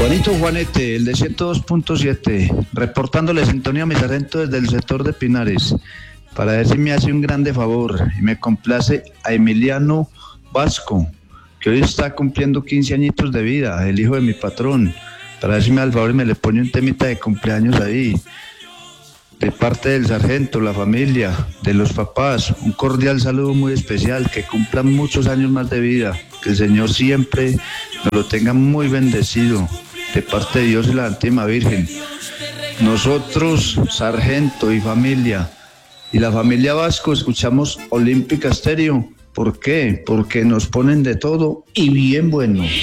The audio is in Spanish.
Juanito Juanete, el de 102.7, reportándole sintonía a mi sargento desde el sector de Pinares, para ver si me hace un grande favor y me complace a Emiliano Vasco, que hoy está cumpliendo 15 añitos de vida, el hijo de mi patrón, para ver si me da el favor y me le pone un temita de cumpleaños ahí, de parte del sargento, la familia, de los papás, un cordial saludo muy especial, que cumplan muchos años más de vida, que el Señor siempre nos lo tenga muy bendecido, de parte de Dios y la Santísima Virgen. Nosotros, sargento y familia, y la familia Vasco, escuchamos Olímpica Estéreo. ¿Por qué? Porque nos ponen de todo y bien bueno.